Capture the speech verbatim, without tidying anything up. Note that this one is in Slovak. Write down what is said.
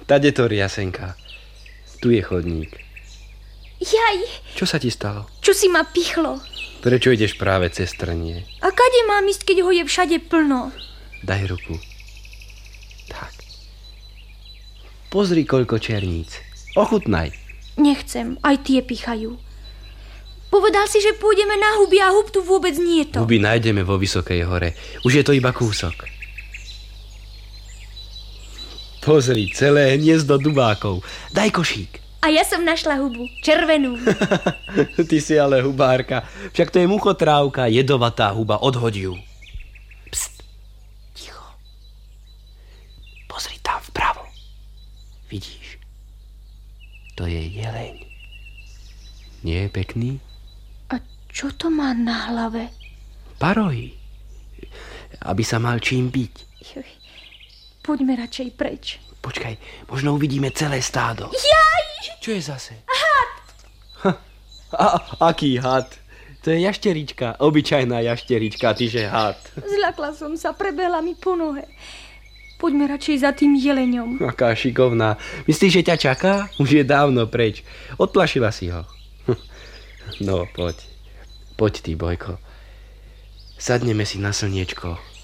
Tade to riasenka. Tu je chodník. Jaj. Čo sa ti stalo? Čo si ma pichlo? Prečo ideš práve cez trnie? A kade mám ísť, keď ho je všade plno? Daj ruku. Tak. Pozri, koľko černíc. Ochutnaj. Nechcem, aj tie pichajú. Povedal si, že pôjdeme na huby a hub tu vôbec nie je to. Huby nájdeme vo Vysokej hore. Už je to iba kúsok. Pozri, celé hniezdo dubákov. Daj košík. A ja som našla hubu, červenú. Ty si ale hubárka. Však to je muchotrávka, jedovatá huba. Odhoď ju. Pst, ticho. Pozri tam vpravo. Vidíš? To je jeleň. Nie je pekný? A čo to má na hlave? Parohy. Aby sa mal čím byť. Joj, poďme radšej preč. Počkaj, možno uvidíme celé stádo. Jaj! Čo je zase? Had! Ha, a, aký had? To je jašterička, obyčajná jašterička, tyže had. Zľakla som sa, prebehla mi po nohe. Poďme radšej za tým jeleňom. Aká šikovná. Myslíš, že ťa čaká? Už je dávno preč. Odplašila si ho. No, poď. Poď ty, Bojko. Sadneme si na slniečko.